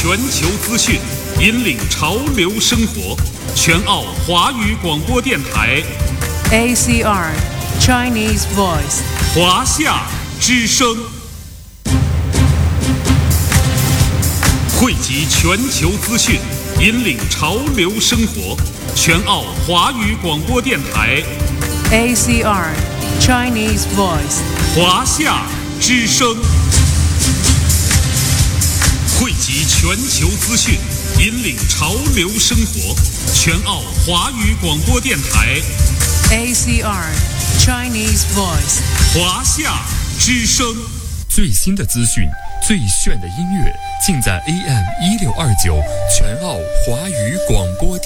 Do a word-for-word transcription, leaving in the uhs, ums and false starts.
全球资讯，引领潮流生活。全澳华语广播电台 A C R Chinese Voice 华夏之声，汇集全球资讯，引领潮流生活。全澳华语广播电台 A C R Chinese Voice 华夏之声，汇集全球资讯，引领潮流生活。全澳华语广播电台 A C R Chinese Voice 华夏之声， 最新的资讯，最炫的音乐，尽在 A M 一六二九全澳华语广播电台。